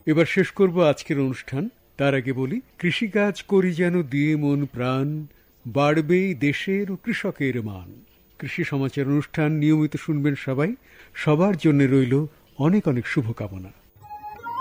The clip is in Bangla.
এবার শেষ করব আজকের অনুষ্ঠান। তার আগে বলি, কৃষিকাজ করি যেন দিয়ে মন প্রাণ, বাড়বে দেশের ও কৃষকের মান। কৃষি সমাচার অনুষ্ঠান নিয়মিত শুনবেন সবাই। সবার জন্য রইল অনেক অনেক শুভকামনা।